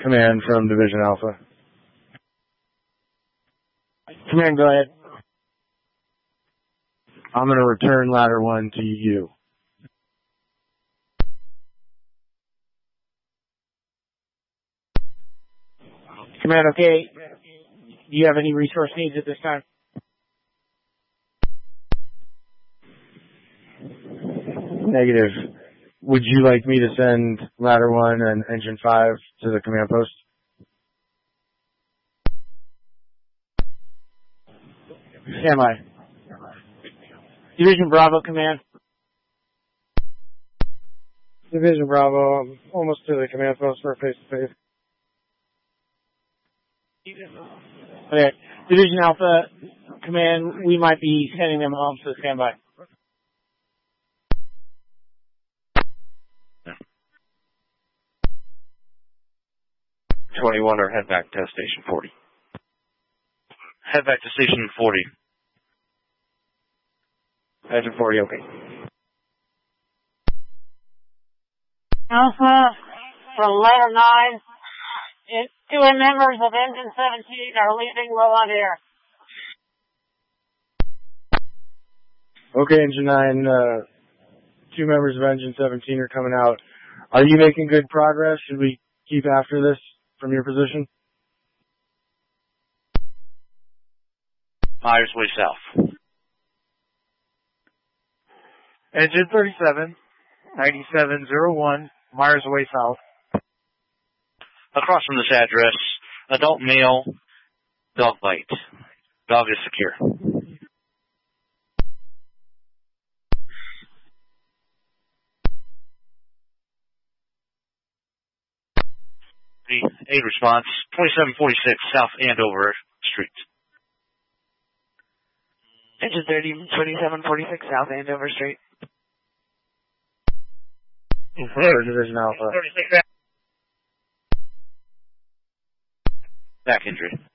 Command from Division Alpha. Command, go ahead. I'm going to return ladder 1 to you. Command, okay. Do you have any resource needs at this time? Negative. Would you like me to send ladder 1 and engine 5 to the command post? Stand by. Division Bravo, command. Division Bravo, I'm almost to the command post for a face-to-face. Okay. Division Alpha, command, we might be sending them home, so stand by. Or head back to Station 40. Head back to Station 40. Station 40, okay. Alpha, from ladder 9, two members of Engine 17 are leaving low on air. Okay, Engine 9, 2 members of Engine 17 are coming out. Are you making good progress? Should we keep after this from your position? Myers way south. Engine 37, 9701, Myers way south. Across from this address, adult male, dog bite. Dog is secure. Aid response, 2746 South Andover Street. Engine 2746 South Andover Street. Division Alpha. Back injury.